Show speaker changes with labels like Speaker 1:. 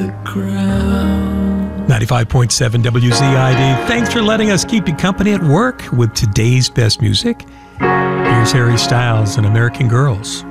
Speaker 1: 95.7 WZID. Thanks for letting us keep you company at work with today's best music. Here's Harry Styles and American Girls.